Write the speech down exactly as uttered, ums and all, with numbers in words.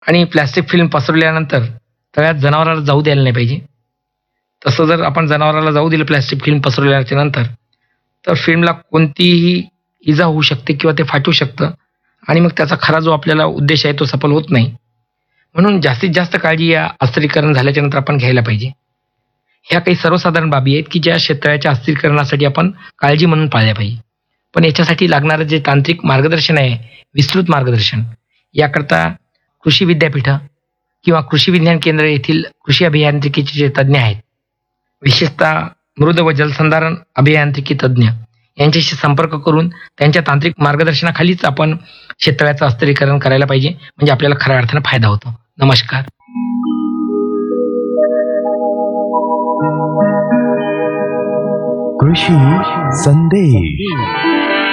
आणि plastic film पसरवल्यानंतर तळ्यात जनावराला जाऊ द्यायला नाही पाहिजे. तसं जर आपण जनावराला जाऊ दिलं प्लॅस्टिक फिल्म पसरवल्याच्या नंतर, तर फिल्मला कोणतीही इजा होऊ शकते किंवा ते फाटू शकतं आणि मग त्याचा खरा जो आपल्याला उद्देश आहे तो सफल होत नाही. म्हणून जास्तीत जास्त काळजी या अस्थिरीकरण झाल्याच्या नंतर आपण घ्यायला पाहिजे. ह्या काही सर्वसाधारण बाबी आहेत की ज्या शेततळ्याच्या अस्थिरीकरणासाठी आपण काळजी म्हणून पाळल्या पाहिजे. पण याच्यासाठी लागणारं जे तांत्रिक मार्गदर्शन आहे, विस्तृत मार्गदर्शन, याकरता कृषी विद्यापीठं किंवा कृषी विज्ञान केंद्र येथील कृषी अभियांत्रिकीचे जे तज्ज्ञ आहेत, विशेषतः मृद व जलसंधारण अभियांत्रिकी तज्ज्ञ यांच्याशी संपर्क करून त्यांच्या तांत्रिक मार्गदर्शनाखालीच आपण शेततळ्याचं अस्थिरीकरण करायला पाहिजे. म्हणजे आपल्याला खऱ्या अर्थानं फायदा होतो. नमस्कार. कृषी संदेश.